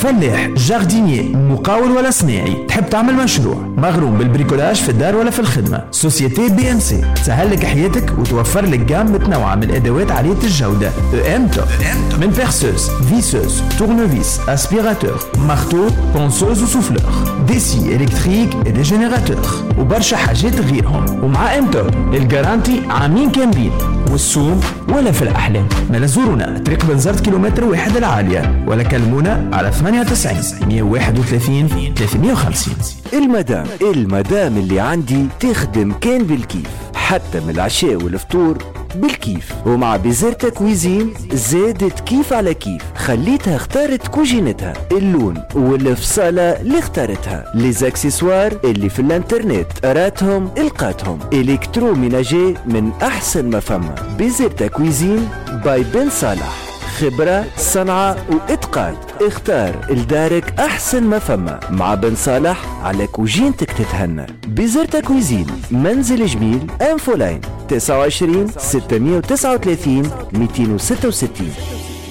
فلاح، جاردينيي، مقاول ولا صناعي، تحب تعمل مشروع، مغروم بالبريكولاج في الدار ولا في الخدمة، سوسيتي بي ام سي تسهل لك حياتك وتوفر لك جام متنوعة من الادوات عالية الجودة. ام توب من بيرسوز، فيسوز، تورنوفيس، اسبيراتور، مارتو، بونسوز وسوفلور، ديسي الكتريك ودي جينيراتور وبرشا حاجات غيرهم. ومع ام توب الجارانتي عامين كاملين، والسوم ولا في الأحلام. ما زورونا طريق بنزرت كيلومتر واحد العالية، ولا كلمونا على 98 131 350. المدام اللي عندي تخدم كان بالكيف، حتى من العشاء والفطور بالكيف. ومع بيزرتا كويزين زادت كيف على كيف، خليتها اختارت كوجينتها، اللون والفصالة اللي اختارتها، ليزاكسيسوار اللي في الانترنت راتهم القاتهم، الكترو ميناجي من احسن ما فما. بيزرتا كويزين باي بن صالح، خبرة، صنعة وإتقان. اختار لدارك أحسن ما فما مع بن صالح، على كوجينتك تتهنى. بيزرتا كويزين، منزل جميل، انفولاين 29 639 266.